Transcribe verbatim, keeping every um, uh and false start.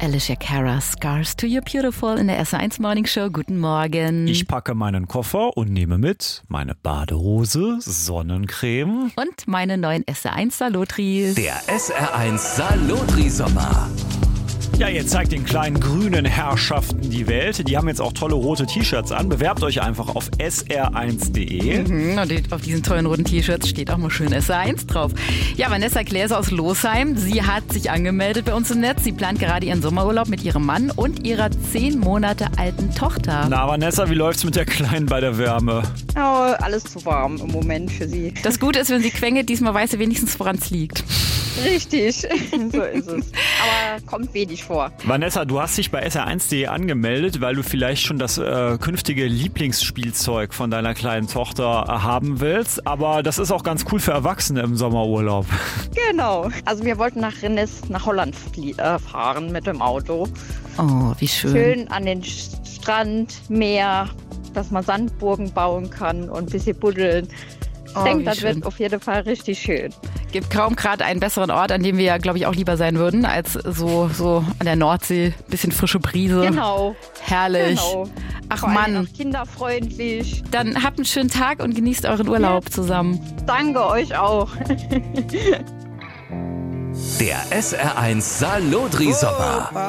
Alicia Cara, Scars to Your Beautiful in der S R eins Morning Show. Guten Morgen. Ich packe meinen Koffer und nehme mit meine Badehose, Sonnencreme und meine neuen S R eins Salotris. Der S R eins Salotri-Sommer. Ja, ihr zeigt den kleinen grünen Herrschaften die Welt. Die haben jetzt auch tolle rote T-Shirts an. Bewerbt euch einfach auf s r eins punkt d e. Mhm, und auf diesen tollen roten T-Shirts steht auch mal schön S R eins drauf. Ja, Vanessa Gläser aus Losheim, sie hat sich angemeldet bei uns im Netz. Sie plant gerade ihren Sommerurlaub mit ihrem Mann und ihrer zehn Monate alten Tochter. Na, Vanessa, wie läuft's mit der Kleinen bei der Wärme? Oh, alles zu warm im Moment für sie. Das Gute ist, wenn sie quengelt, diesmal weiß sie wenigstens, woran es liegt. Richtig, so ist es. Aber kommt wenig vor. Vanessa, du hast dich bei s r eins punkt d e angemeldet, weil du vielleicht schon das äh, künftige Lieblingsspielzeug von deiner kleinen Tochter äh, haben willst. Aber das ist auch ganz cool für Erwachsene im Sommerurlaub. Genau. Also wir wollten nach Rennes, nach Holland flie- äh, fahren mit dem Auto. Oh, wie schön. Schön an den Strand, Meer, dass man Sandburgen bauen kann und ein bisschen buddeln. Ich Oh, denke, wie das schön. wird auf jeden Fall richtig schön. Gibt kaum gerade einen besseren Ort, an dem wir ja, glaube ich, auch lieber sein würden, als so, so an der Nordsee. Bisschen frische Brise. Genau. Herrlich. Genau. Ach Vor allem Mann. auch kinderfreundlich. Dann habt einen schönen Tag und genießt euren Urlaub Ja. zusammen. Danke euch auch. Der S R eins Salotri-Sommer.